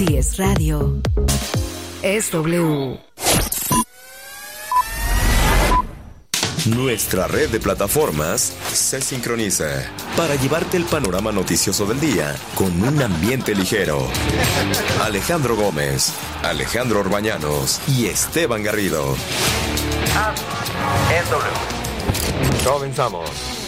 Si es radio, es W. Nuestra red de plataformas se sincroniza para llevarte el panorama noticioso del día con un ambiente ligero. Alejandro Gómez, Alejandro Orbañanos y Esteban Garrido. Es W. Comenzamos.